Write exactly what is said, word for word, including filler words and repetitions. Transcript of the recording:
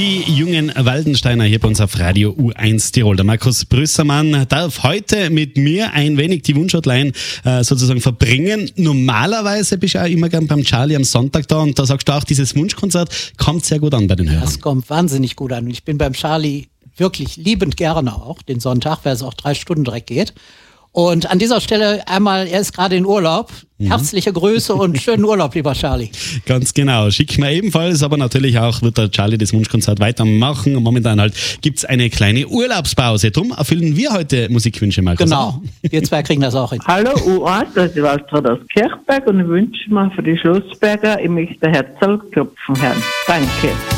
Die jungen Waldensteiner hier bei uns auf Radio U eins Tirol. Der Markus Brüssermann darf heute mit mir ein wenig die Wunschhotline äh, sozusagen verbringen. Normalerweise bist du ja immer gern beim Charlie am Sonntag da und da sagst du auch, dieses Wunschkonzert kommt sehr gut an bei den Hörern. Das kommt wahnsinnig gut an. Ich bin beim Charlie wirklich liebend gerne auch, den Sonntag, weil es auch drei Stunden direkt geht. Und an dieser Stelle einmal, er ist gerade in Urlaub. Herzliche Grüße und schönen Urlaub, lieber Charlie. Ganz genau. Schicken wir ebenfalls, aber natürlich auch wird der Charlie das Wunschkonzert weitermachen. Und momentan halt gibt es eine kleine Urlaubspause. Drum erfüllen wir heute Musikwünsche, Markus. Genau, wir zwei kriegen das auch hin. Hallo U eins, das ist Waltraud aus Kirchberg und ich wünsche mir für die Schlossberger, ich möchte Herzl klopfen, Herrn. Danke.